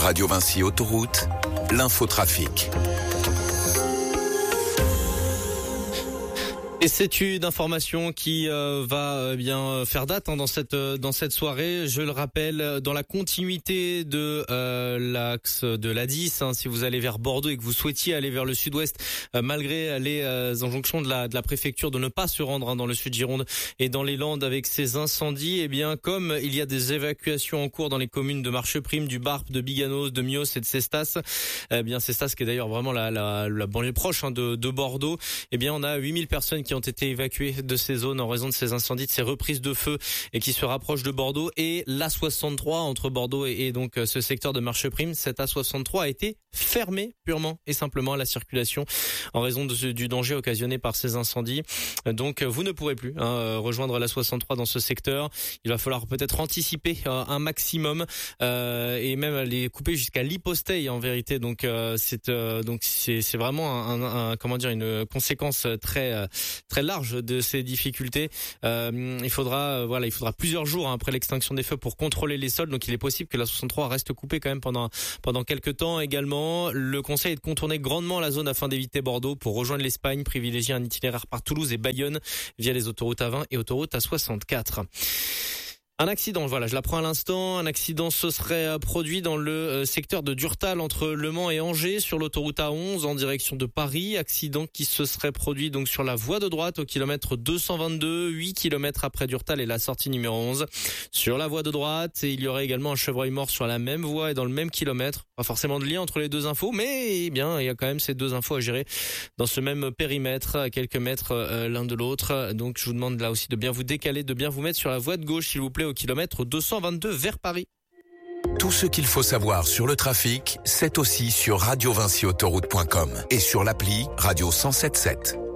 Radio Vinci Autoroute, l'infotrafic. Et c'est une information qui va bien faire date dans cette soirée. Je le rappelle, dans la continuité de l'axe de l'A10, si vous allez vers Bordeaux et que vous souhaitiez aller vers le sud-ouest, malgré les injonctions de la préfecture de ne pas se rendre dans le sud Gironde et dans les Landes avec ces incendies, eh bien comme il y a des évacuations en cours dans les communes de Marcheprime, du Barp, de Biganos, de Mios et de Cestas, eh bien Cestas qui est d'ailleurs vraiment la banlieue proche de Bordeaux, eh bien on a 8000 personnes qui ont été évacuées de ces zones en raison de ces incendies, de ces reprises de feu et qui se rapprochent de Bordeaux. Et l'A63 entre Bordeaux et donc ce secteur de Marcheprime, cette A63 a été fermée purement et simplement à la circulation en raison du danger occasionné par ces incendies. Donc vous ne pourrez plus rejoindre l'A63 dans ce secteur. Il va falloir peut-être anticiper un maximum et même les couper jusqu'à l'Hyposteille en vérité. Donc c'est vraiment une conséquence très large de ces difficultés. Il faudra plusieurs jours après l'extinction des feux pour contrôler les sols. Donc il est possible que la 63 reste coupée quand même pendant quelques temps également. Le conseil est de contourner grandement la zone afin d'éviter Bordeaux pour rejoindre l'Espagne, privilégier un itinéraire par Toulouse et Bayonne via les autoroutes A20 et autoroute A64. Un accident, voilà, je l'apprends à l'instant. Un accident se serait produit dans le secteur de Durtal entre Le Mans et Angers sur l'autoroute A11 en direction de Paris. Accident qui se serait produit donc sur la voie de droite au kilomètre 222, 8 km après Durtal et la sortie numéro 11. Sur la voie de droite, et il y aurait également un chevreuil mort sur la même voie et dans le même kilomètre. Pas forcément de lien entre les deux infos, mais bien, il y a quand même ces deux infos à gérer dans ce même périmètre, à quelques mètres l'un de l'autre. Donc je vous demande là aussi de bien vous décaler, de bien vous mettre sur la voie de gauche s'il vous plaît au kilomètre 222 vers Paris. Tout ce qu'il faut savoir sur le trafic, c'est aussi sur radiovinciautoroute.com et sur l'appli Radio 107.7.